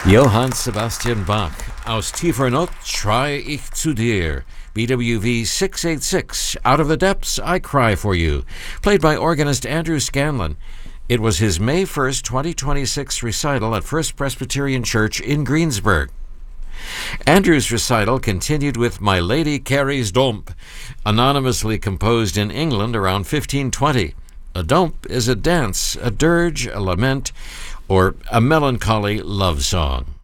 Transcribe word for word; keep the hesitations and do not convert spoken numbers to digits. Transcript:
Johann Sebastian Bach, Aus tiefer Not schreie ich zu dir, B W V six eighty-six, Out of the Depths I Cry for You, played by organist Andrew Scanlon. It was his May first, twenty twenty-six recital at First Presbyterian Church in Greensburg. Andrew's recital continued with My Lady Carries Domp, anonymously composed in England around fifteen twenty. A domp is a dance, a dirge, a lament, or a melancholy love song.